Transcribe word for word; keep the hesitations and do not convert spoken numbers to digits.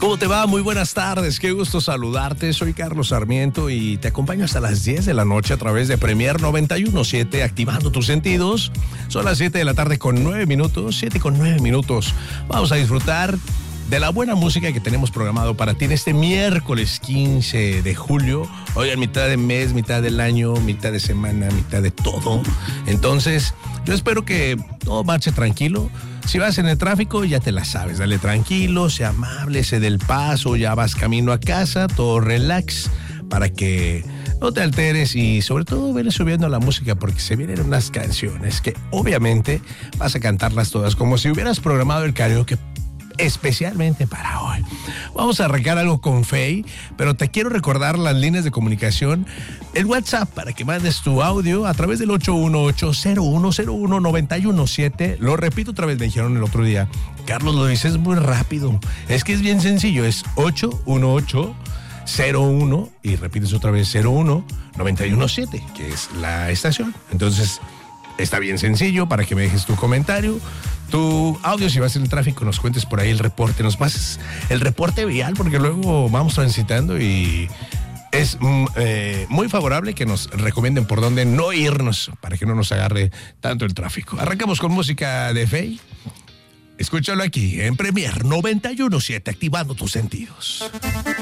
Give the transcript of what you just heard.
¿Cómo te va? Muy buenas tardes, qué gusto saludarte. Soy Carlos Sarmiento y te acompaño hasta las diez de la noche a través de Premier noventa y uno punto siete, activando tus sentidos. Son las siete de la tarde con nueve minutos, siete con nueve minutos. Vamos a disfrutar de la buena música que tenemos programado para ti en este miércoles quince de julio. Hoy en mitad de mes, mitad del año, mitad de semana, mitad de todo. Entonces, yo espero que todo marche tranquilo. Si vas en el tráfico, ya te la sabes. Dale tranquilo, sea amable, sé del paso, ya vas camino a casa, todo relax, para que no te alteres y sobre todo vele subiendo la música porque se vienen unas canciones que obviamente vas a cantarlas todas como si hubieras programado el karaoke especialmente para hoy. Vamos a arrancar algo con Faye, pero te quiero recordar las líneas de comunicación, el WhatsApp para que mandes tu audio a través del ocho uno ocho, cero uno cero uno, nueve uno siete. Lo repito otra vez, me dijeron el otro día, Carlos, lo dices muy rápido. Es que es bien sencillo, es ocho uno ocho, cero uno y repites otra vez cero uno, nueve uno siete, que es la estación. Entonces, está bien sencillo para que me dejes tu comentario, tu audio, si vas en el tráfico, nos cuentes por ahí el reporte, nos pases el reporte vial, porque luego vamos transitando y es eh, muy favorable que nos recomienden por dónde no irnos para que no nos agarre tanto el tráfico. Arrancamos con música de Faye. Escúchalo aquí en Premier noventa y uno punto siete, activando tus sentidos.